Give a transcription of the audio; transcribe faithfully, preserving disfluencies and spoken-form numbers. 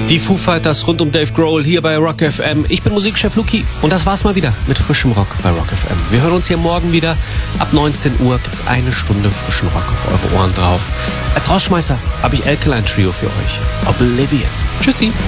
Die Foo Fighters rund um Dave Grohl hier bei Rock F M. Ich bin Musikchef Luki und das war's mal wieder mit frischem Rock bei Rock F M. Wir hören uns hier morgen wieder. Ab neunzehn Uhr gibt's eine Stunde frischen Rock auf eure Ohren drauf. Als Rausschmeißer habe ich Alkaline Trio für euch. Oblivion. Tschüssi.